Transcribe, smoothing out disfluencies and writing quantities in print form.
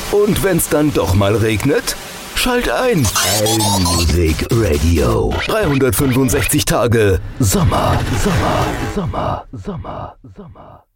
Und wenn's dann doch mal regnet? Schalt ein. L-Music Radio. 365 Tage Sommer, Sommer, Sommer, Sommer, Sommer.